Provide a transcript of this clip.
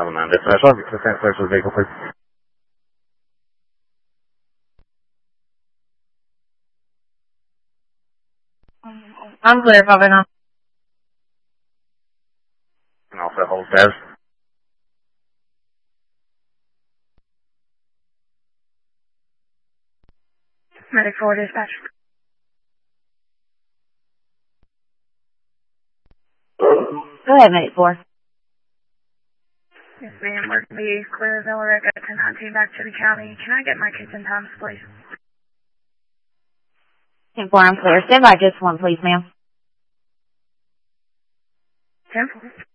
7-9 dispatch. I'll get to the search of the vehicle, please. I'm clear, Governor. And also hold status. Medic 4 dispatch. Go ahead, Medic 4. Yes, ma'am. We're going to be clear of Villarica 1019 back to the county. Can I get my kids in times, please? 10-4, I'm clear. Stand by just one, please, ma'am. 10-4.